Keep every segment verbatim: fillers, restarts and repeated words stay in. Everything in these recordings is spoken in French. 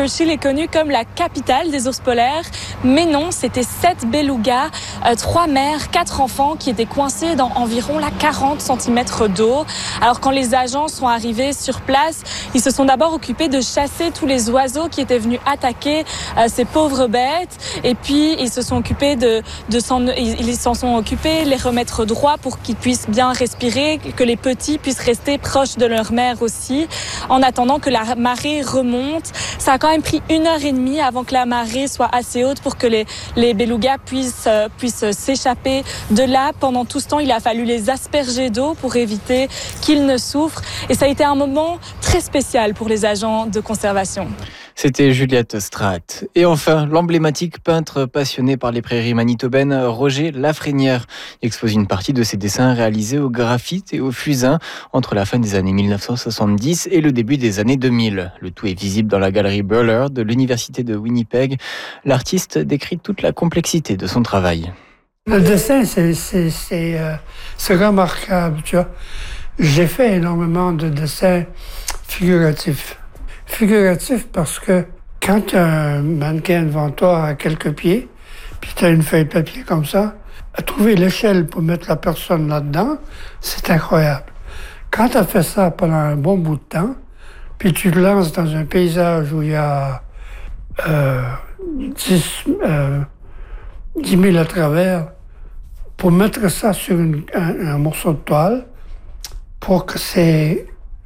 Churchill est connue comme la capitale des ours polaires, mais non, c'était sept belugas, euh, trois mères, quatre enfants qui étaient coincés dans environ la quarante centimètres d'eau. Alors quand les agents sont arrivés sur place, ils se sont d'abord occupés de chasser tous les oiseaux qui étaient venus attaquer euh, ces pauvres bêtes, et puis ils se sont occupés de, de s'en, ils s'en sont occupés, les remettre droit pour qu'ils puissent bien respirer, que les petits puissent rester proches de leur mère aussi, en attendant que la marée remonte. Ça a quand même pris une heure et demie avant que la marée soit assez haute pour que les, les belugas puissent, euh, puissent s'échapper de là. Pendant tout ce temps, il a fallu les asperger d'eau pour éviter qu'ils ne souffrent. Et ça a été un moment très spécial pour les agents de conservation. C'était Juliette Straat. Et enfin, l'emblématique peintre passionné par les prairies manitobaines, Roger Lafrenière, expose une partie de ses dessins réalisés au graphite et au fusain entre la fin des années mille neuf cent soixante-dix et le début des années deux mille. Le tout est visible dans la galerie Burler de l'Université de Winnipeg. L'artiste décrit toute la complexité de son travail. Le dessin, c'est, c'est, c'est, euh, c'est remarquable, tu vois. J'ai fait énormément de dessins figuratifs. Figuratif parce que quand tu as un mannequin devant toi à quelques pieds, puis tu as une feuille de papier comme ça, à trouver l'échelle pour mettre la personne là-dedans, c'est incroyable. Quand tu as fait ça pendant un bon bout de temps, puis tu te lances dans un paysage où il y a euh, dix, euh, dix mille à travers, pour mettre ça sur une, un, un morceau de toile, pour que c'est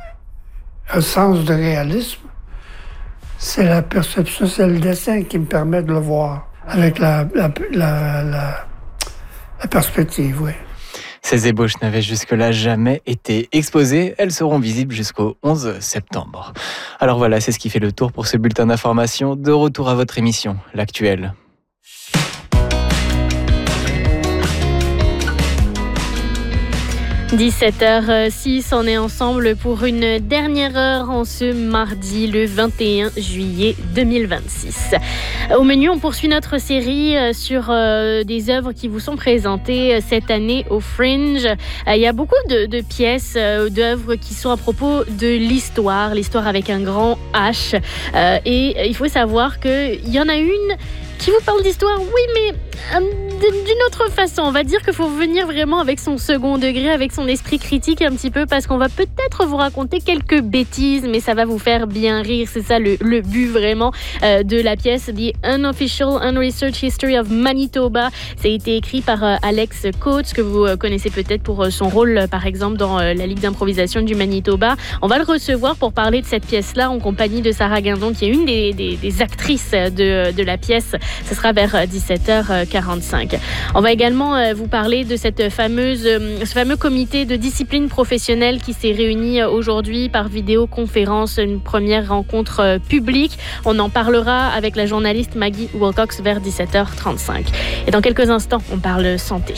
un sens de réalisme, c'est la perception, c'est le dessin qui me permet de le voir avec la, la, la, la, la perspective, oui. Ces ébauches n'avaient jusque-là jamais été exposées. Elles seront visibles jusqu'au onze septembre. Alors voilà, c'est ce qui fait le tour pour ce bulletin d'information. De retour à votre émission, L'Actuel. dix-sept heures six, on est ensemble pour une dernière heure en ce mardi, le vingt et un juillet deux mille vingt-six. Au menu, on poursuit notre série sur euh, des œuvres qui vous sont présentées cette année au Fringe. Euh, il y a beaucoup de, de pièces, euh, d'œuvres qui sont à propos de l'histoire, l'histoire avec un grand H. Euh, et il faut savoir qu'il y en a une qui vous parle d'histoire, oui, mais euh, d'une autre façon. On va dire qu'il faut venir vraiment avec son second degré, avec son esprit critique un petit peu, parce qu'on va peut-être vous raconter quelques bêtises, mais ça va vous faire bien rire. C'est ça le, le but vraiment euh, de la pièce The Unofficial Unresearched History of Manitoba. Ça a été écrit par euh, Alex Coates, que vous euh, connaissez peut-être pour euh, son rôle, euh, par exemple, dans euh, la Ligue d'improvisation du Manitoba. On va le recevoir pour parler de cette pièce-là en compagnie de Sarah Guindon, qui est une des, des, des actrices de, de la pièce. Ce sera vers dix-sept heures quarante-cinq. On va également vous parler de cette fameuse, ce fameux comité de discipline professionnelle qui s'est réuni aujourd'hui par vidéoconférence, une première rencontre publique. On en parlera avec la journaliste Maggie Wilcox vers dix-sept heures trente-cinq. Et dans quelques instants, on parle santé.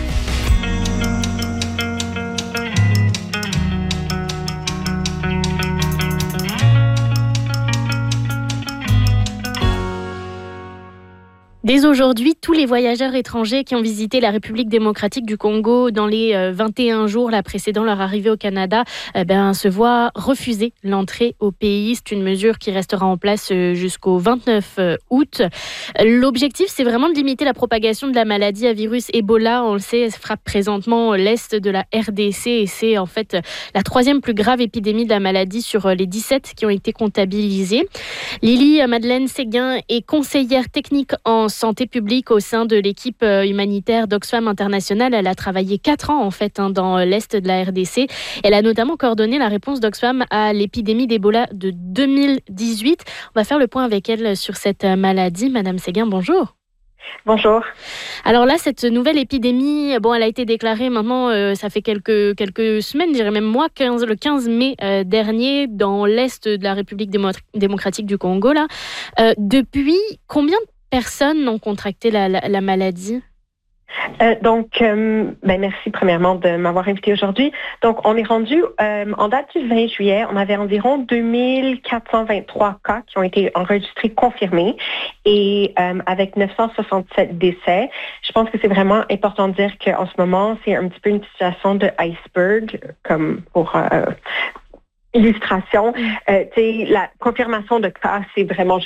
Dès aujourd'hui, tous les voyageurs étrangers qui ont visité la République démocratique du Congo dans les vingt et un jours là, précédant leur arrivée au Canada eh ben, se voient refuser l'entrée au pays. C'est une mesure qui restera en place jusqu'au vingt-neuf août. L'objectif, c'est vraiment de limiter la propagation de la maladie à virus Ebola. On le sait, elle frappe présentement l'est de la R D C et c'est en fait la troisième plus grave épidémie de la maladie sur les dix-sept qui ont été comptabilisées. Lily Madeleine Séguin est conseillère technique en santé publique au sein de l'équipe humanitaire d'Oxfam International. Elle a travaillé quatre ans en fait hein, dans l'est de la R D C. Elle a notamment coordonné la réponse d'Oxfam à l'épidémie d'Ebola de deux mille dix-huit. On va faire le point avec elle sur cette maladie. Madame Séguin, bonjour. Bonjour. Alors là, cette nouvelle épidémie, bon, elle a été déclarée maintenant, euh, ça fait quelques, quelques semaines, je dirais même mois, quinze, le quinze mai euh, dernier, dans l'est de la République démo- démocratique du Congo. Là. Euh, depuis, combien de personnes ont contracté la, la, la maladie? Euh, donc, euh, ben merci premièrement de m'avoir invité aujourd'hui. Donc, on est rendu, euh, en date du vingt juillet, on avait environ deux mille quatre cent vingt-trois cas qui ont été enregistrés confirmés et euh, avec neuf cent soixante-sept décès. Je pense que c'est vraiment important de dire qu'en ce moment, c'est un petit peu une situation de iceberg, comme pour... Euh, illustration. Euh, la confirmation de cas, c'est vraiment